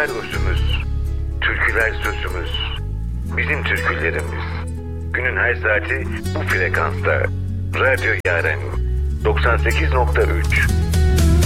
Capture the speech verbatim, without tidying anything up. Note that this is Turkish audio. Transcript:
usumuz, türküler sözümüz, bizim türkülerimiz. Günün her saati bu frekansta. Radyo Yaren doksan sekiz nokta üç.